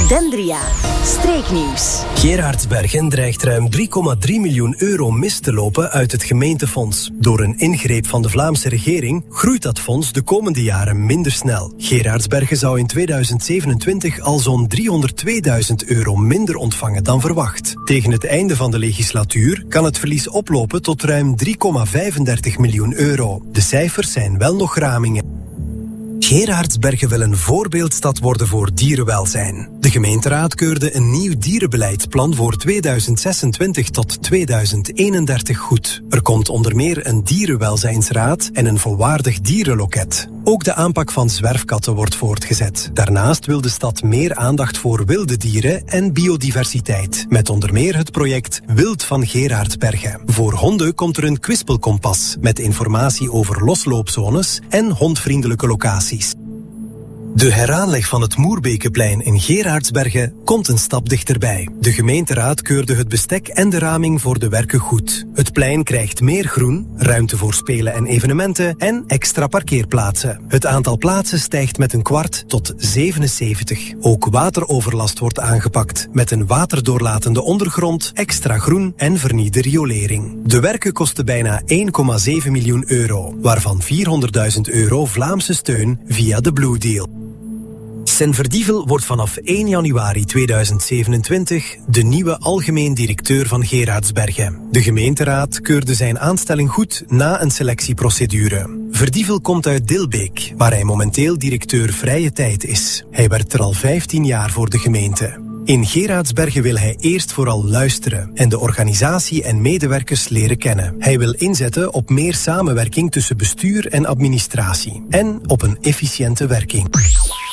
Dendria. Streeknieuws. Gerardsbergen dreigt ruim €3,3 miljoen mis te lopen uit het gemeentefonds. Door een ingreep van de Vlaamse regering groeit dat fonds de komende jaren minder snel. Gerardsbergen zou in 2027 al zo'n €302.000 minder ontvangen dan verwacht. Tegen het einde van de legislatuur kan het verlies oplopen tot ruim €3,35 miljoen. De cijfers zijn wel nog ramingen. Gerardsbergen wil een voorbeeldstad worden voor dierenwelzijn. De gemeenteraad keurde een nieuw dierenbeleidsplan voor 2026 tot 2031 goed. Er komt onder meer een dierenwelzijnsraad en een volwaardig dierenloket. Ook de aanpak van zwerfkatten wordt voortgezet. Daarnaast wil de stad meer aandacht voor wilde dieren en biodiversiteit. Met onder meer het project Wild van Gerardsbergen. Voor honden komt er een kwispelkompas met informatie over losloopzones en hondvriendelijke locaties. De heraanleg van het Moerbekeplein in Gerardsbergen komt een stap dichterbij. De gemeenteraad keurde het bestek en de raming voor de werken goed. Het plein krijgt meer groen, ruimte voor spelen en evenementen en extra parkeerplaatsen. Het aantal plaatsen stijgt met 1/4 tot 77. Ook wateroverlast wordt aangepakt met een waterdoorlatende ondergrond, extra groen en vernieuwde riolering. De werken kosten bijna €1,7 miljoen, waarvan €400.000 Vlaamse steun via de Blue Deal. Sen Verdievel wordt vanaf 1 januari 2027 de nieuwe algemeen directeur van Gerardsbergen. De gemeenteraad keurde zijn aanstelling goed na een selectieprocedure. Verdievel komt uit Dilbeek, waar hij momenteel directeur vrije tijd is. Hij werkt er al 15 jaar voor de gemeente. In Gerardsbergen wil hij eerst vooral luisteren en de organisatie en medewerkers leren kennen. Hij wil inzetten op meer samenwerking tussen bestuur en administratie en op een efficiënte werking.